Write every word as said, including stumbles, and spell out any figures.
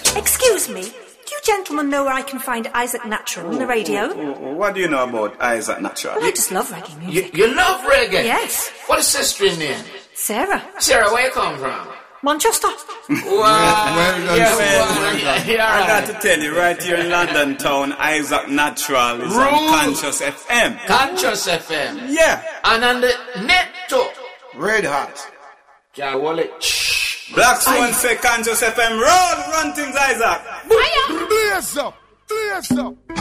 Excuse me, do you gentlemen know where I can find Isaac Natural on the radio? Oh, oh, what do you know about Isaac Natural? Well, I just love reggae music. You, you love reggae? Yes. What is sister name? Sarah. Sarah, where you come from? Manchester. Wow. Yeah, well, yeah, yeah, I got right. to tell you, right here in London town, Isaac Natural is on Rude. Conscious F M. Conscious F M. Yeah. And on the net too. Red Hot. Yeah, well, it. Black Swan say Conscious F M. Run, run things, Isaac. Blaze up! Blaze up!